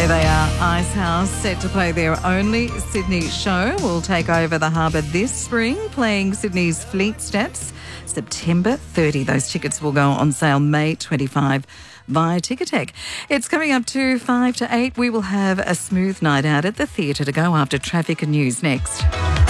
There they are, Icehouse, set to play their only Sydney show. Will take over the harbour this spring, playing Sydney's Fleet Steps, September 30. Those tickets will go on sale May 25 via Ticketek. It's coming up to 5 to 8. We will have a smooth night out at the theatre to go after traffic and news next.